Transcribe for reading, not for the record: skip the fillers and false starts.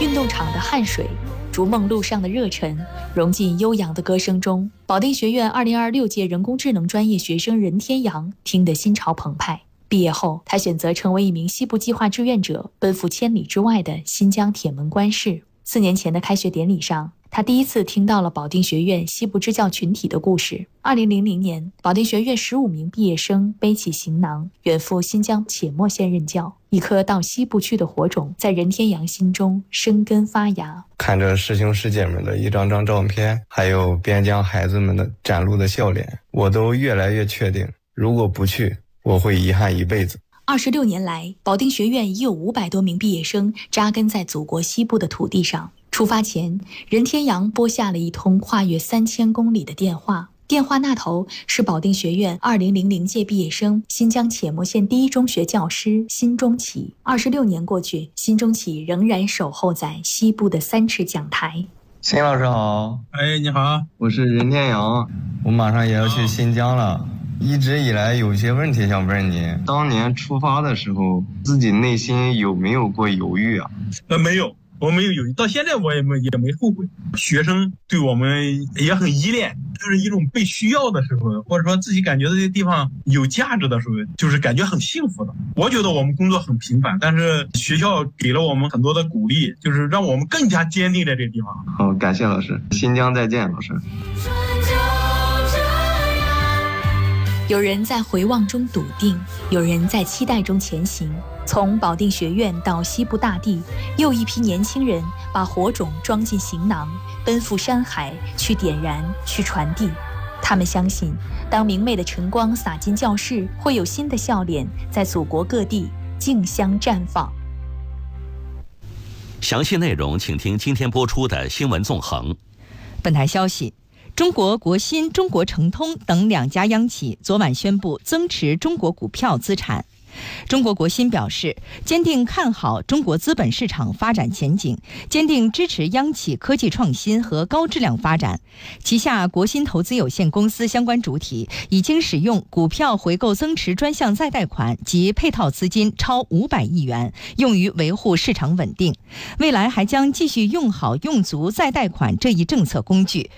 运动场的汗水，逐梦路上的热忱，融进悠扬的歌声中。保定学院2026届人工智能专业学生任天阳听得心潮澎湃。毕业后，他选择成为一名西部计划志愿者，奔赴千里之外的新疆铁门关市。4年前的开学典礼上，他第一次听到了保定学院西部支教群体的故事。2000年，保定学院15名毕业生背起行囊，远赴新疆且末县任教。一颗到西部去的火种，在任天阳心中生根发芽。 看着师兄师姐们的一张张照片，还有边疆孩子们的展露的笑脸，我都越来越确定，如果不去，我会遗憾一辈子。 26年来，保定学院已有500多名毕业生扎根在祖国西部的土地上。出发前，任天阳拨下了一通跨越3000公里的电话，电话那头是保定学院2000届毕业生、新疆且末县第一中学教师辛中启。26年过去，辛中启仍然守候在西部的3尺讲台。 辛老师好。 你好， 我是任天阳，我马上也要去新疆了。一直以来有些问题想问你，当年出发的时候，自己内心有没有过犹豫啊？ 没有，我没有犹豫，到现在我也没后悔。学生对我们也很依恋，就是一种被需要的时候，或者说自己感觉这个地方有价值的时候，就是感觉很幸福的。我觉得我们工作很平凡，但是学校给了我们很多的鼓励，就是让我们更加坚定在这个地方。 好，感谢老师，新疆再见，老师。 有人在回望中笃定，有人在期待中前行。从保定学院到西部大地，又一批年轻人把火种装进行囊，奔赴山海，去点燃，去传递。他们相信，当明媚的晨光洒进教室，会有新的笑脸在祖国各地竞相绽放。 详细内容请听今天播出的新闻纵横。 本台消息，中国国新、中国诚通等2家央企昨晚宣布增持中国股票资产。中国国新表示，坚定看好中国资本市场发展前景，坚定支持央企科技创新和高质量发展。旗下国新投资有限公司相关主体已经使用股票回购增持专项再贷款及配套资金超500亿元，用于维护市场稳定。未来还将继续用好用足再贷款这一政策工具，